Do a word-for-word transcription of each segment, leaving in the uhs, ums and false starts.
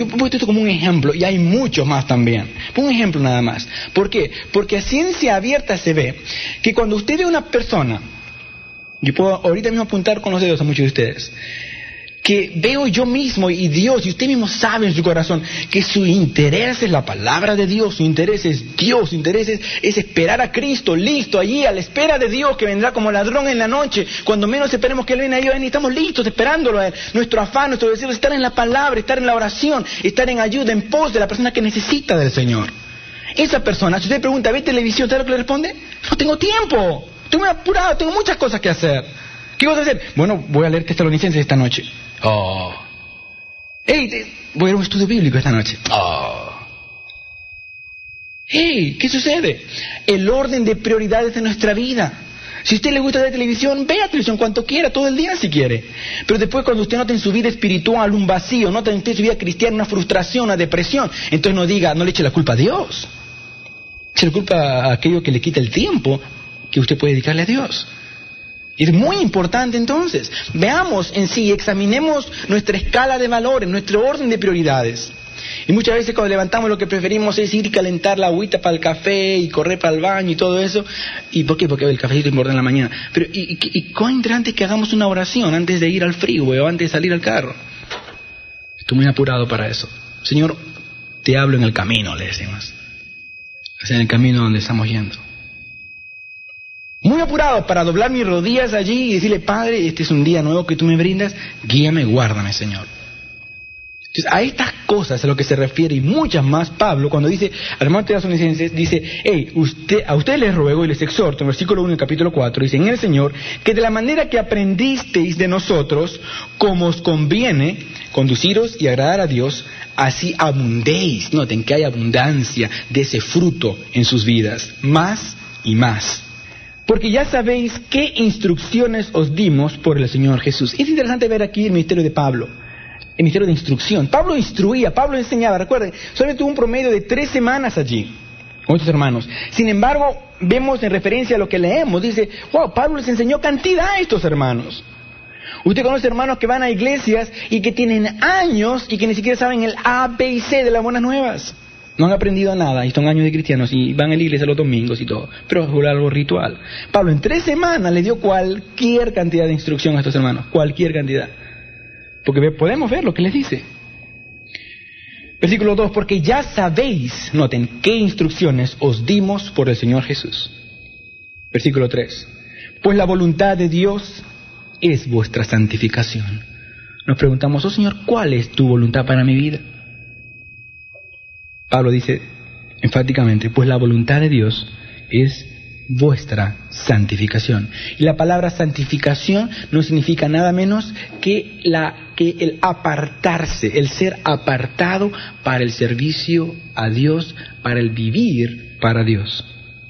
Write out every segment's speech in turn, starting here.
pongo esto como un ejemplo, y hay muchos más también. Pongo un ejemplo nada más. ¿Por qué? Porque a ciencia abierta se ve que cuando usted ve a una persona, yo puedo ahorita mismo apuntar con los dedos a muchos de ustedes, que veo yo mismo y Dios, y usted mismo sabe en su corazón que su interés es la palabra de Dios, su interés es Dios, su interés es, es esperar a Cristo, listo, allí a la espera de Dios que vendrá como ladrón en la noche, cuando menos esperemos que Él venga, ahí estamos listos esperándolo a Él. Nuestro afán, nuestro deseo es estar en la palabra, estar en la oración, estar en ayuda, en pos de la persona que necesita del Señor. Esa persona, si usted pregunta, ¿ve televisión? ¿Sabe lo que le responde? No tengo tiempo, estoy muy apurado, tengo muchas cosas que hacer. ¿Qué vas a hacer? Bueno, voy a leer Tesalonicenses esta noche. Oh. Hey, voy a ir a un estudio bíblico esta noche. Oh. Hey, ¿qué sucede? El orden de prioridades de nuestra vida. Si a usted le gusta ver televisión, vea televisión cuanto quiera, todo el día si quiere. Pero después cuando usted nota en su vida espiritual un vacío, nota en su vida cristiana una frustración, una depresión, entonces no diga, no le eche la culpa a Dios. Eche la culpa a aquello que le quita el tiempo que usted puede dedicarle a Dios. Es muy importante entonces, veamos en sí, examinemos nuestra escala de valores, nuestro orden de prioridades. Y muchas veces cuando levantamos lo que preferimos es ir y calentar la agüita para el café y correr para el baño y todo eso. ¿Y por qué? Porque el cafecito es importante en la mañana. Pero ¿y, y, y cuán importante es que hagamos una oración antes de ir al frío o antes de salir al carro? Estoy muy apurado para eso. Señor, te hablo en el camino, le decimos. O sea, en el camino donde estamos yendo. Muy apurado para doblar mis rodillas allí y decirle, Padre, este es un día nuevo que tú me brindas, guíame, guárdame, Señor. Entonces, a estas cosas es a lo que se refiere, y muchas más, Pablo, cuando dice, al hermano de Tesalonicenses, dice, hey, usted, a ustedes les ruego y les exhorto, en el versículo uno del capítulo cuatro, dice, en el Señor, que de la manera que aprendisteis de nosotros, como os conviene, conduciros y agradar a Dios, así abundéis. Noten que hay abundancia de ese fruto en sus vidas, más y más. Porque ya sabéis qué instrucciones os dimos por el Señor Jesús. Es interesante ver aquí el ministerio de Pablo, el ministerio de instrucción. Pablo instruía, Pablo enseñaba, recuerden, solamente tuvo un promedio de tres semanas allí, con estos hermanos. Sin embargo, vemos en referencia a lo que leemos, dice, wow, Pablo les enseñó cantidad a estos hermanos. Usted conoce hermanos que van a iglesias y que tienen años y que ni siquiera saben el A, B y C de las buenas nuevas. No han aprendido nada y son años de cristianos y van a la iglesia los domingos y todo, pero es algo ritual. Pablo en tres semanas les dio cualquier cantidad de instrucción a estos hermanos, cualquier cantidad. Porque podemos ver lo que les dice. Versículo dos, porque ya sabéis, noten, qué instrucciones os dimos por el Señor Jesús. Versículo tres, pues la voluntad de Dios es vuestra santificación. Nos preguntamos, oh Señor, ¿cuál es tu voluntad para mi vida? Pablo dice enfáticamente, pues la voluntad de Dios es vuestra santificación. Y la palabra santificación no significa nada menos que, la, que el apartarse, el ser apartado para el servicio a Dios, para el vivir para Dios.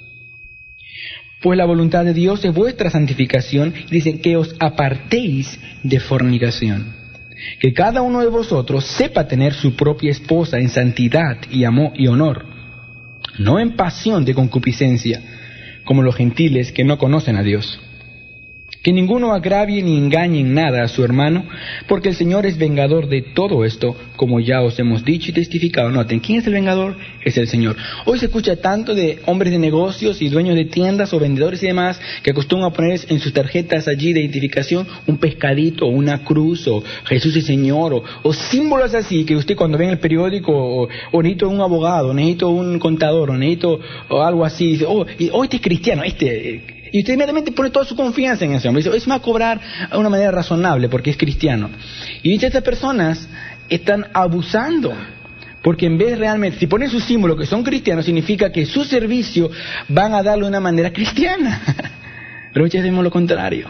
Pues la voluntad de Dios es vuestra santificación, y dicen que os apartéis de fornicación. Que cada uno de vosotros sepa tener su propia esposa en santidad y amor y honor, no en pasión de concupiscencia, como los gentiles que no conocen a Dios. Que ninguno agravie ni engañe en nada a su hermano, porque el Señor es vengador de todo esto, como ya os hemos dicho y testificado. Noten, ¿quién es el vengador? Es el Señor. Hoy se escucha tanto de hombres de negocios y dueños de tiendas o vendedores y demás, que acostumbran a poner en sus tarjetas allí de identificación un pescadito, o una cruz, o Jesús el Señor, o, o símbolos así, que usted cuando ve en el periódico, o, o necesito un abogado, necesito un contador, o necesito o algo así, dice, oh, y, oh, este es cristiano, este... Y usted inmediatamente pone toda su confianza en ese hombre. Dice, es más cobrar de una manera razonable porque es cristiano. Y dice, estas personas están abusando. Porque en vez realmente, si ponen su símbolo que son cristianos, significa que su servicio van a darlo de una manera cristiana. Pero muchas veces vemos lo contrario.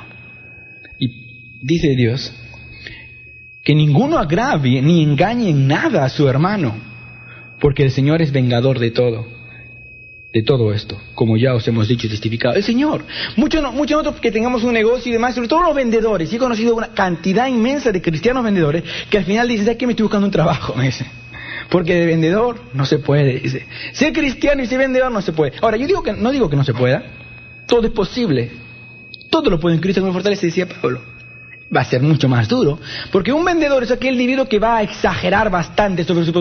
Y dice Dios, que ninguno agravie ni engañe en nada a su hermano, porque el Señor es vengador de todo. De todo esto, como ya os hemos dicho y testificado. El Señor. Muchos no, muchos nosotros que tengamos un negocio y demás, sobre todo los vendedores. Y he conocido una cantidad inmensa de cristianos vendedores que al final dicen, ¿sabes qué? Me estoy buscando un trabajo, me dice. Porque de vendedor no se puede, dice. Ser cristiano y ser vendedor no se puede. Ahora, yo digo que no digo que no se pueda. Todo es posible. Todo lo puede en Cristo que me fortalece, decía Pablo. Va a ser mucho más duro. Porque un vendedor es aquel individuo que va a exagerar bastante sobre su